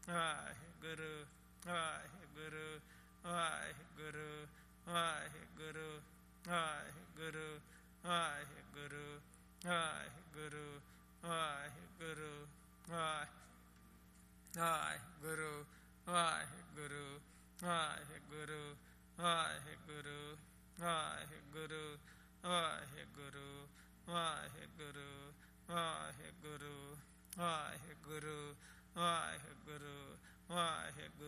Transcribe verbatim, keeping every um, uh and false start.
Waheguru Waheguru Waheguru Waheguru Waheguru Waheguru Waheguru Waheguru Waheguru Waheguru Waheguru Waheguru Waheguru Waheguru Waheguru Waheguru Waheguru Waheguru Waheguru